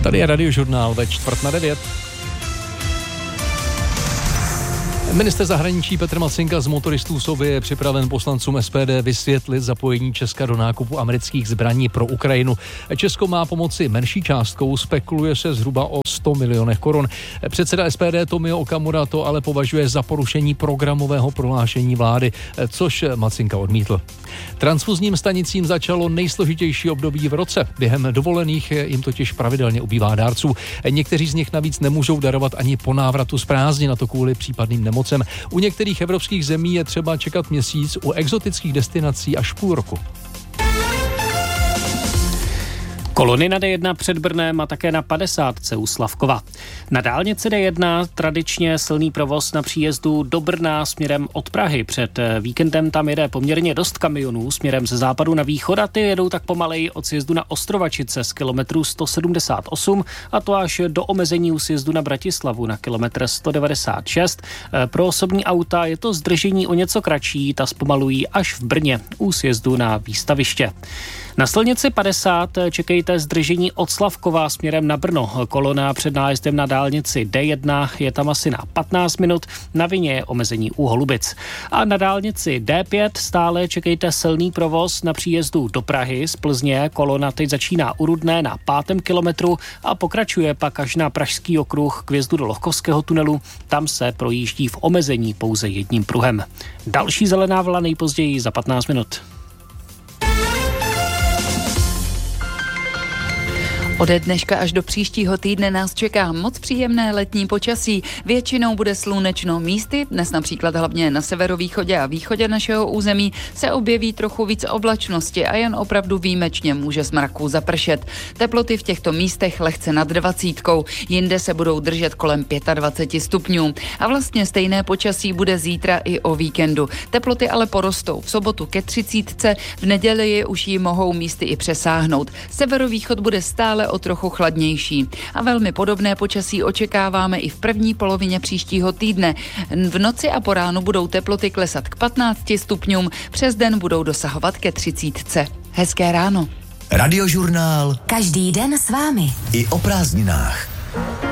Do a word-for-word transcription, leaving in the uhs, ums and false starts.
Tady je Radiožurnál ve čtvrt na devět. Ministr zahraničí Petr Macinka z motoristů Sovy je připraven poslancům S P D vysvětlit zapojení Česka do nákupu amerických zbraní pro Ukrajinu. Česko má pomoci menší částkou, spekuluje se zhruba o sto milionech korun. Předseda S P D Tomio Okamura to ale považuje za porušení programového prohlášení vlády, což Macinka odmítl. Transfuzním stanicím začalo nejsložitější období v roce. Během dovolených jim totiž pravidelně ubývá dárců. Někteří z nich navíc nemůžou darovat ani po návratu z prázdnin, a to kvůli případným nemocem. U některých evropských zemí je třeba čekat měsíc, u exotických destinací až půl roku. Kolony na D jedna před Brnem a také na padesátce u Slavkova. Na dálnici D jedna tradičně silný provoz na příjezdu do Brna směrem od Prahy. Před víkendem tam jede poměrně dost kamionů směrem ze západu na východ a ty jedou tak pomaleji od sjezdu na Ostrovačice z kilometru sto sedmdesát osm a to až do omezení u sjezdu na Bratislavu na kilometr sto devadesát šest. Pro osobní auta je to zdržení o něco kratší, ta zpomalují až v Brně u sjezdu na Výstaviště. Na silnici padesát čekejte zdržení od Slavkova směrem na Brno. Kolona před nájezdem na dálnici D jedna je tam asi na patnáct minut, na Vině je omezení u Holubic. A na dálnici D pět stále čekejte silný provoz na příjezdu do Prahy z Plzně. Kolona teď začíná u Rudné na pátém kilometru a pokračuje pak až na Pražský okruh k vjezdu do Lohkovského tunelu. Tam se projíždí v omezení pouze jedním pruhem. Další zelená vlna nejpozději za patnáct minut. Ode dneška až do příštího týdne nás čeká moc příjemné letní počasí. Většinou bude slunečno, místy, dnes například hlavně na severovýchodě a východě našeho území se objeví trochu víc oblačnosti a jen opravdu výjimečně může z mraků zapršet. Teploty v těchto místech lehce nad dvacítkou, jinde se budou držet kolem dvacet pět stupňů. A vlastně stejné počasí bude zítra i o víkendu. Teploty ale porostou v sobotu ke třicítce, v neděli už ji mohou místy i přesáhnout. Severovýchod bude stále o trochu chladnější. A velmi podobné počasí očekáváme i v první polovině příštího týdne. V noci a po ránu budou teploty klesat k patnácti stupňům, přes den budou dosahovat ke třicítce. Hezké ráno. Radiožurnál. Každý den s vámi. I o prázdninách.